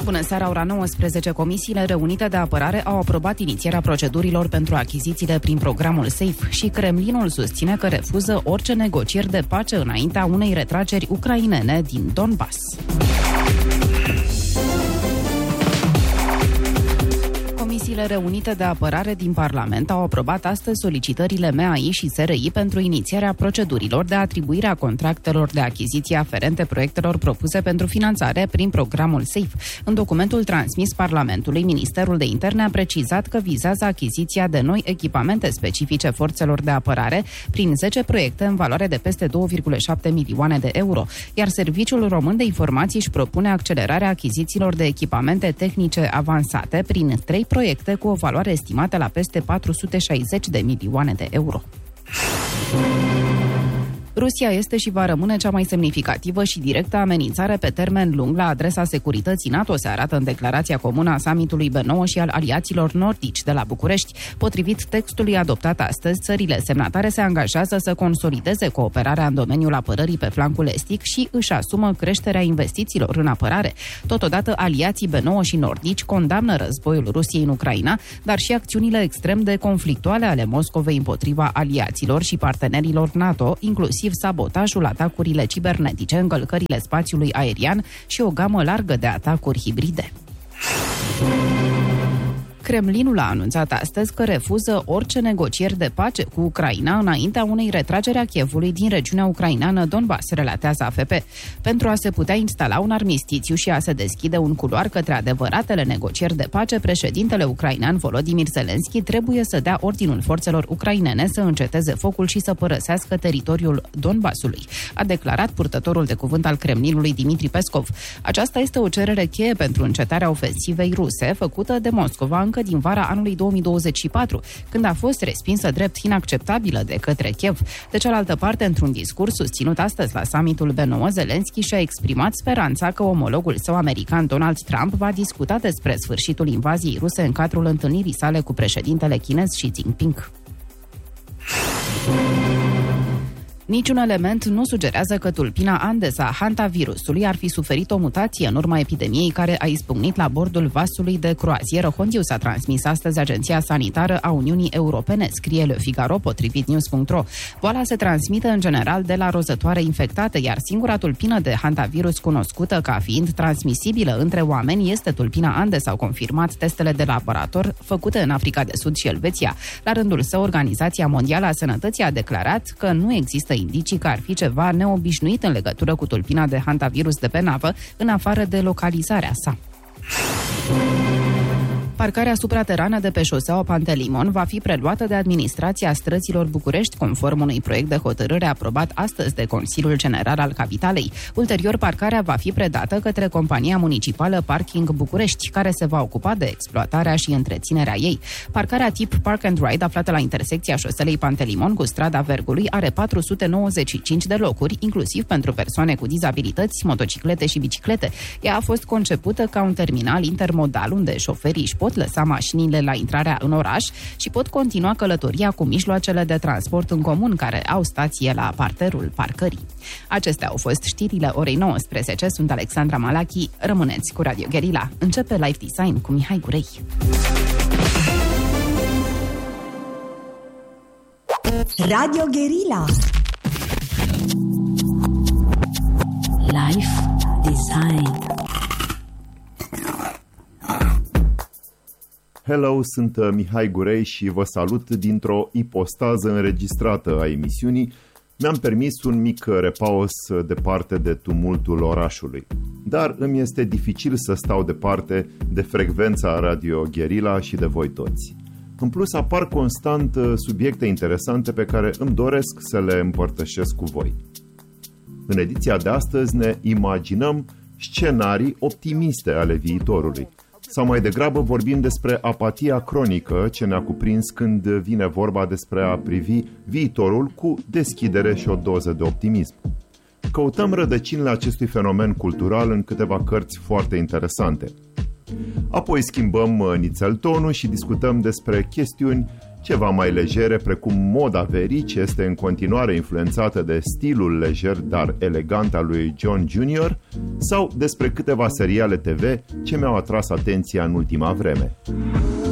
Bună seara, ora 19. Comisiile reunite de apărare au aprobat inițierea procedurilor pentru achizițiile prin programul SAFE și Kremlinul susține că refuză orice negocieri de pace înaintea unei retrageri ucrainene din Donbass. Comisiile reunite de apărare din Parlament au aprobat astăzi solicitările MAI și SRI pentru inițierea procedurilor de atribuire a contractelor de achiziție aferente proiectelor propuse pentru finanțare prin programul SAFE. În documentul transmis Parlamentului, Ministerul de Interne a precizat că vizează achiziția de noi echipamente specifice forțelor de apărare prin 10 proiecte în valoare de peste 2,7 milioane de euro, iar Serviciul Român de Informații își propune accelerarea achizițiilor de echipamente tehnice avansate prin 3 proiecte cu o valoare estimată la peste 460 de milioane de euro. Rusia este și va rămâne cea mai semnificativă și directă amenințare pe termen lung la adresa securității NATO, se arată în declarația comună a summitului B9 și al aliaților nordici de la București. Potrivit textului adoptat astăzi, țările semnatare se angajează să consolideze cooperarea în domeniul apărării pe flancul estic și își asumă creșterea investițiilor în apărare. Totodată, aliații B9 și nordici condamnă războiul Rusiei în Ucraina, dar și acțiunile extrem de conflictuale ale Moscovei împotriva aliaților și partenerilor NATO, inclusiv sabotajul, atacurile cibernetice, încălcările spațiului aerian și o gamă largă de atacuri hibride. Kremlinul a anunțat astăzi că refuză orice negocieri de pace cu Ucraina înaintea unei retrageri a Kievului din regiunea ucraineană Donbass, relatează AFP. Pentru a se putea instala un armistițiu și a se deschide un culoar către adevăratele negocieri de pace, președintele ucrainean Volodymyr Zelensky trebuie să dea ordinul forțelor ucrainene să înceteze focul și să părăsească teritoriul Donbassului, a declarat purtătorul de cuvânt al Kremlinului Dmitri Peskov. Aceasta este o cerere cheie pentru încetarea ofensivei ruse făcută de Moscova încă din vara anului 2024, când a fost respinsă drept inacceptabilă de către Kiev. De cealaltă parte, într-un discurs susținut astăzi la summitul B9, Zelensky și-a exprimat speranța că omologul său american Donald Trump va discuta despre sfârșitul invaziei ruse în cadrul întâlnirii sale cu președintele chinez Xi Jinping. Niciun element nu sugerează că tulpina Andes a hantavirusului ar fi suferit o mutație în urma epidemiei care a izbucnit la bordul vasului de croazieră Hondius, a transmis astăzi Agenția Sanitară a Uniunii Europene, scrie Le Figaro, potrivit news.ro. Boala se transmite în general de la rozătoare infectate, iar singura tulpină de hantavirus cunoscută ca fiind transmisibilă între oameni este tulpina Andes, au confirmat testele de laborator făcute în Africa de Sud și Elveția. La rândul său, Organizația Mondială a Sănătății a declarat că nu există indicii că ar fi ceva neobișnuit în legătură cu tulpina de hantavirus de pe navă, în afară de localizarea sa. Parcarea supraterană de pe șoseaua Pantelimon va fi preluată de Administrația Străzilor București, conform unui proiect de hotărâre aprobat astăzi de Consiliul General al Capitalei. Ulterior, parcarea va fi predată către compania municipală Parking București, care se va ocupa de exploatarea și întreținerea ei. Parcarea tip Park and Ride, aflată la intersecția șoselei Pantelimon cu strada Vergului, are 495 de locuri, inclusiv pentru persoane cu dizabilități, motociclete și biciclete. Ea a fost concepută ca un terminal intermodal unde șoferii își pot lăsa mașinile la intrarea în oraș și pot continua călătoria cu mijloacele de transport în comun care au stație la parterul parcării. Acestea au fost știrile orei 19. Sunt Alexandra Malachi. Rămâneți cu Radio Guerilla. Începe Life Design cu Mihai Gurei. Radio Guerilla. Life Design. Hello, sunt Mihai Gurei și vă salut dintr-o ipostază înregistrată a emisiunii. Mi-am permis un mic repaus departe de tumultul orașului. Dar îmi este dificil să stau departe de frecvența Radio Guerilla și de voi toți. În plus, apar constant subiecte interesante pe care îmi doresc să le împărtășesc cu voi. În ediția de astăzi ne imaginăm scenarii optimiste ale viitorului. Sau mai degrabă vorbim despre apatia cronică ce ne-a cuprins când vine vorba despre a privi viitorul cu deschidere și o doză de optimism. Căutăm rădăcinile acestui fenomen cultural în câteva cărți foarte interesante. Apoi schimbăm nițel tonul și discutăm despre chestiuni ceva mai legere, precum moda verii, ce este în continuare influențată de stilul lejer, dar elegant al lui John Jr., sau despre câteva seriale TV ce mi-au atras atenția în ultima vreme.